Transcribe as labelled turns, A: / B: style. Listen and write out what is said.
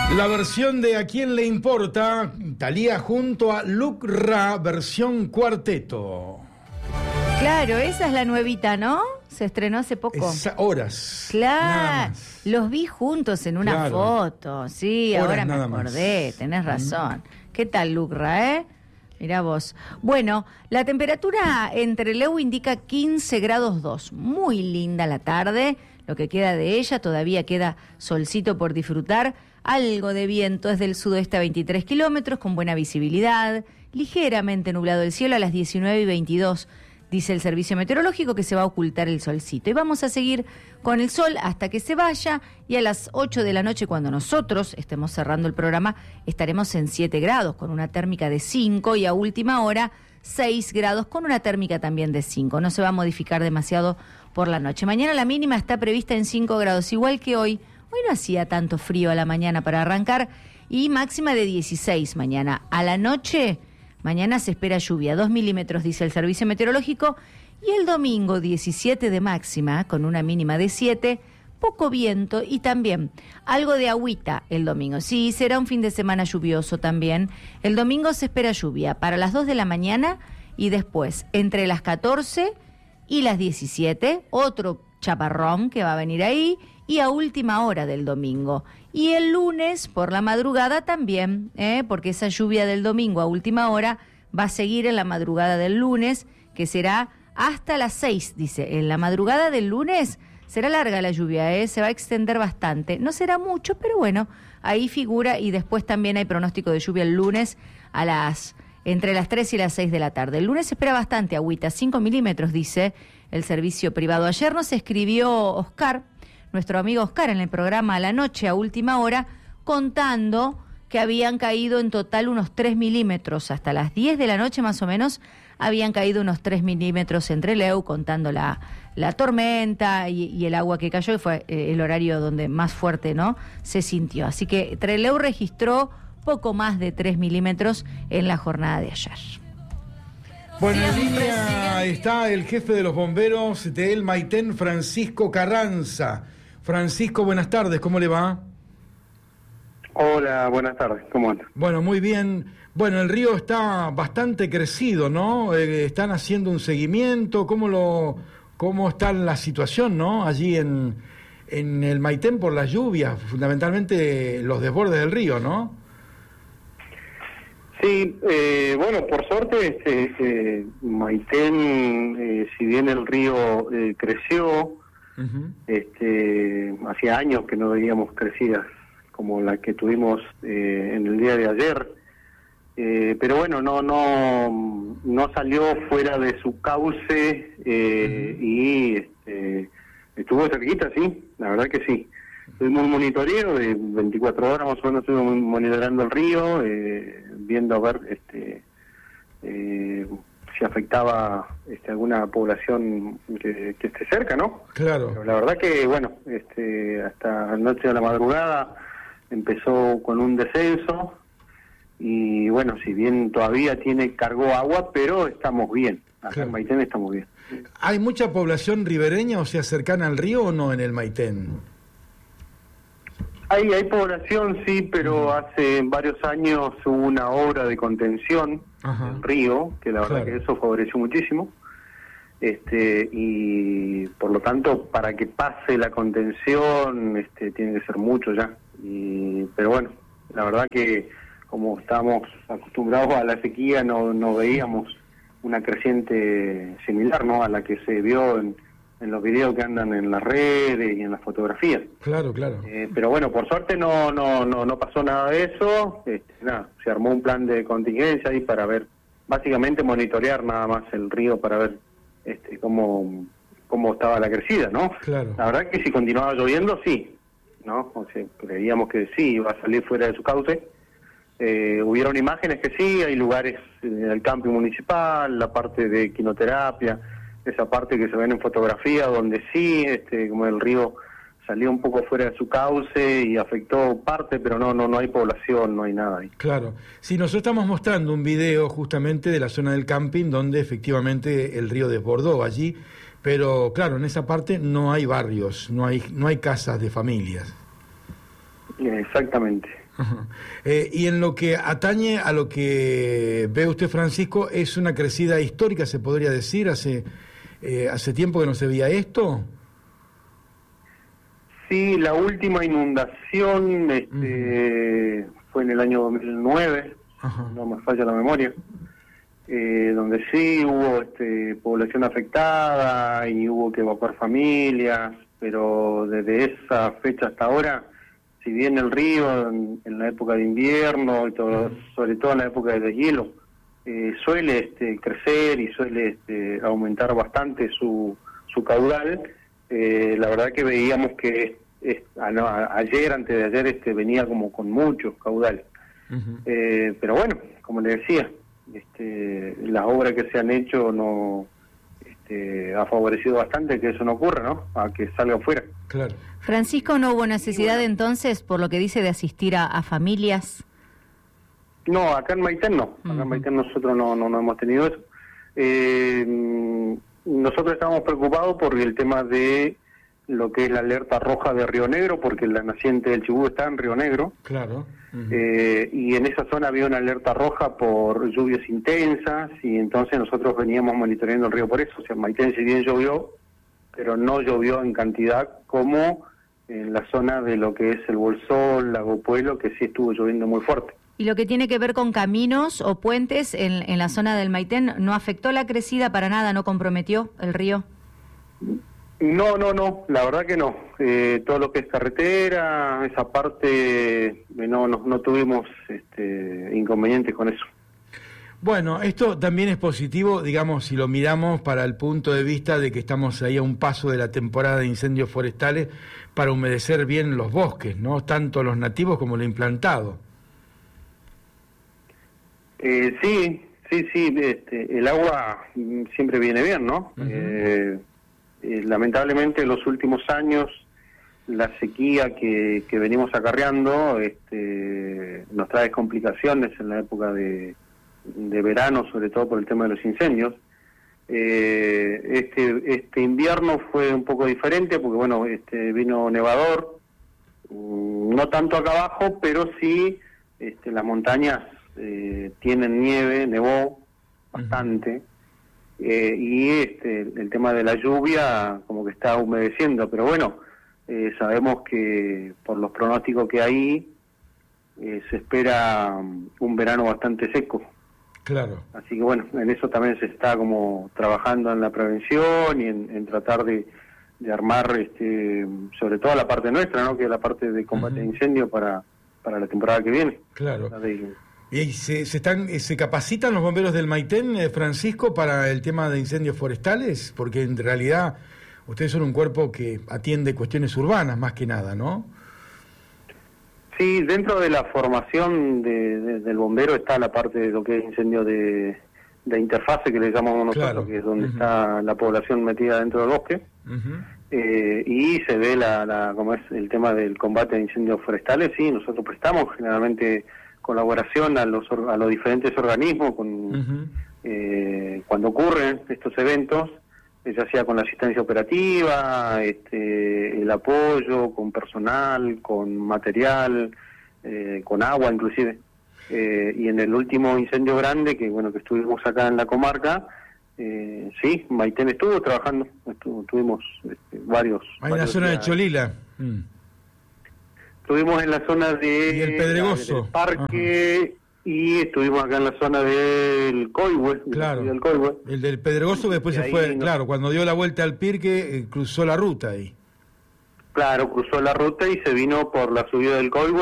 A: La versión de ¿A quién le importa? Thalía junto a Luc Ra, versión cuarteto.
B: Claro, esa es la nuevita, ¿no? Se estrenó hace poco.
A: Horas.
B: Claro, los vi juntos en una foto. Sí,
A: Horas
B: ahora me acordé, tenés razón. ¿Qué tal, Luc Ra, Mirá vos. Bueno, la temperatura en Trelew indica 15 grados 2. Muy linda la tarde, lo que queda de ella, todavía queda solcito por disfrutar. Algo de viento es del sudoeste a 23 kilómetros, con buena visibilidad. Ligeramente nublado el cielo a las 19:22. Dice el servicio meteorológico que se va a ocultar el solcito. Y vamos a seguir con el sol hasta que se vaya, y a las 8 de la noche, cuando nosotros estemos cerrando el programa, estaremos en 7 grados, con una térmica de 5, y a última hora 6 grados, con una térmica también de 5. No se va a modificar demasiado por la noche. Mañana la mínima está prevista en 5 grados, igual que hoy. Hoy no hacía tanto frío a la mañana para arrancar, y máxima de 16 mañana. A la noche... Mañana se espera lluvia, 2 milímetros, dice el servicio meteorológico, y el domingo 17 de máxima, con una mínima de 7, poco viento y también algo de agüita el domingo. Sí, será un fin de semana lluvioso también. El domingo se espera lluvia para las 2 de la mañana y después entre las 14 y las 17, otro chaparrón que va a venir ahí, y a última hora del domingo. Y el lunes por la madrugada también, porque esa lluvia del domingo a última hora va a seguir en la madrugada del lunes, que será hasta las 6, dice. En la madrugada del lunes será larga la lluvia, se va a extender bastante. No será mucho, pero bueno, ahí figura, y después también hay pronóstico de lluvia el lunes entre las 3 y las 6 de la tarde. El lunes se espera bastante agüita, 5 milímetros, dice el servicio privado. Ayer nos escribió Oscar, nuestro amigo Oscar, en el programa A la Noche, a última hora, contando que habían caído en total unos 3 milímetros. Hasta las 10 de la noche más o menos habían caído unos 3 milímetros en Trelew, contando la tormenta y el agua que cayó, y fue el horario donde más fuerte, ¿no?, se sintió. Así que Trelew registró poco más de 3 milímetros en la jornada de ayer.
A: Bueno, en línea está el jefe de los bomberos del Maitén, Francisco Carranza. Francisco, buenas tardes, ¿cómo le va?
C: Hola, buenas tardes, ¿cómo anda?
A: Bueno, muy bien. Bueno, el río está bastante crecido, ¿no? Están haciendo un seguimiento. ¿Cómo está la situación, no? Allí en el Maitén por las lluvias, fundamentalmente los desbordes del río, ¿no?
C: Sí, bueno, por suerte Maitén, si bien el río creció, hacía años que no veíamos crecidas como la que tuvimos en el día de ayer, pero bueno, no salió fuera de su cauce, y estuvo cerquita, sí, la verdad que sí. Tuvimos un monitoreo de 24 horas más o menos, estuvimos monitoreando el río, viendo a ver si afectaba alguna población que esté cerca, ¿no?
A: Claro.
C: Pero la verdad que, bueno, hasta anoche de la madrugada empezó con un descenso, y bueno, si bien todavía cargó agua, pero estamos bien, acá en Maitén estamos bien.
A: ¿Hay mucha población ribereña, o sea, cercana al río, o no en el Maitén?
C: Hay población, sí, pero hace varios años hubo una obra de contención del río, que la verdad que eso favoreció muchísimo, y por lo tanto, para que pase la contención, tiene que ser mucho ya. Pero bueno, la verdad que como estamos acostumbrados a la sequía, no veíamos una creciente similar, ¿no?, a la que se vio en los videos que andan en las redes y en las fotografías.
A: Claro.
C: Pero bueno, por suerte no pasó nada de eso. Se armó un plan de contingencia ahí para ver, básicamente monitorear nada más el río para ver cómo estaba la crecida, ¿no?
A: Claro.
C: La verdad que si continuaba lloviendo, sí, ¿no? O sea, creíamos que sí, iba a salir fuera de su cauce. Hubieron imágenes que sí, hay lugares en el camping municipal, la parte de quinoterapia, esa parte que se ven en fotografía, donde sí, como el río salió un poco fuera de su cauce y afectó parte, pero no hay población, no hay nada ahí.
A: Claro. Sí, nosotros estamos mostrando un video justamente de la zona del camping donde efectivamente el río desbordó allí, pero claro, en esa parte no hay barrios, no hay casas de familias.
C: Exactamente.
A: Y en lo que atañe a lo que ve usted, Francisco, ¿es una crecida histórica, se podría decir? ¿Hace tiempo que no se veía esto?
C: Sí, la última inundación fue en el año 2009, no me falla la memoria, donde sí hubo población afectada y hubo que evacuar familias, pero desde esa fecha hasta ahora, si bien el río en la época de invierno y todo, sobre todo en la época de deshielo, suele crecer y suele aumentar bastante su caudal, la verdad que veíamos que ayer, antes de ayer, venía como con mucho caudal. Pero bueno, como le decía, las obras que se han hecho no ha favorecido bastante que eso no ocurra, ¿no? A que salga afuera.
A: Claro.
B: Francisco, ¿no hubo necesidad entonces, por lo que dice, de asistir a familias?
C: No, acá en Maitén no. Acá en Maitén nosotros no hemos tenido eso. Nosotros estamos preocupados por el tema de lo que es la alerta roja de Río Negro, porque la naciente del Chubut está en Río Negro.
A: Claro.
C: Y en esa zona había una alerta roja por lluvias intensas, y entonces nosotros veníamos monitoreando el río por eso. O sea, Maitén si bien llovió, pero no llovió en cantidad como en la zona de lo que es el Bolsón, Lago Pueblo, que sí estuvo lloviendo muy fuerte.
B: ¿Y lo que tiene que ver con caminos o puentes en la zona del Maitén, no afectó la crecida para nada, no comprometió el río?
C: No, la verdad que no. Todo lo que es carretera, esa parte, no tuvimos inconvenientes con eso.
A: Bueno, esto también es positivo, digamos, si lo miramos para el punto de vista de que estamos ahí a un paso de la temporada de incendios forestales para humedecer bien los bosques, ¿no? Tanto los nativos como los implantados.
C: Sí, el agua siempre viene bien, ¿no? Lamentablemente en los últimos años la sequía que venimos acarreando nos trae complicaciones en la época de verano, sobre todo por el tema de los incendios. Este invierno fue un poco diferente porque bueno, vino nevador, no tanto acá abajo, pero sí las montañas tienen nieve, nevó bastante. Y el tema de la lluvia como que está humedeciendo, pero bueno, sabemos que por los pronósticos que hay se espera un verano bastante seco.
A: Claro.
C: Así que bueno, en eso también se está como trabajando en la prevención y en tratar de armar sobre todo la parte nuestra, ¿no? Que es la parte de combate de incendio para la temporada que viene.
A: Claro. ¿Y se capacitan los bomberos del Maitén, Francisco, para el tema de incendios forestales? Porque en realidad ustedes son un cuerpo que atiende cuestiones urbanas más que nada, ¿no?
C: Sí, dentro de la formación del bombero está la parte de lo que es incendio de interfase, que le llamamos nosotros, claro, que es donde está la población metida dentro del bosque. Y se ve como es el tema del combate de incendios forestales. Sí, nosotros prestamos generalmente colaboración a los diferentes organismos cuando ocurren estos eventos, ya sea con la asistencia operativa, el apoyo con personal, con material, con agua inclusive. Y en el último incendio grande que estuvimos acá en la comarca, sí, Maitén estuvo trabajando, tuvimos varios.
A: Ahí en la zona de Cholila.
C: Estuvimos en la zona de
A: El Pedregoso,
C: del parque. Y estuvimos acá en la zona del Coihue.
A: Claro,
C: del Coihue.
A: El del Pedregoso después se fue, claro, cuando dio la vuelta al Pirque, cruzó la ruta ahí.
C: Claro, cruzó la ruta y se vino por la subida del Coihue